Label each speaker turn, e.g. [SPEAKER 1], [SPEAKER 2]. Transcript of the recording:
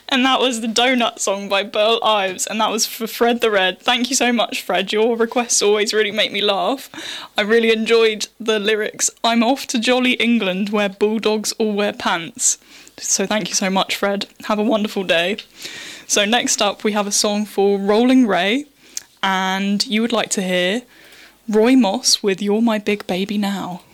[SPEAKER 1] And that was the Donut Song by Burl Ives, and that was for Fred the Red. Thank you so much, Fred. Your requests always really make me laugh. I really enjoyed the lyrics. I'm off to jolly England where bulldogs all wear pants. So thank you so much, Fred. Have a wonderful day. So next up, we have a song for Rolling Ray, and you would like to hear Roy Moss with You're My Big Baby Now.